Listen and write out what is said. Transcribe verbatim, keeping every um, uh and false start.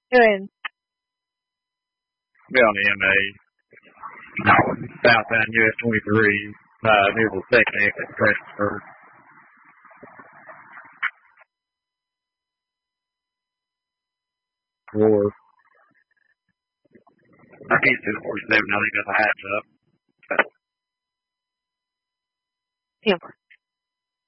Go ahead. Be on the M A. Southbound U S twenty-three, uh, near the second exit, Prestonsburg. Or, I can't do forty-seven, I think that's a hatch up. Yeah.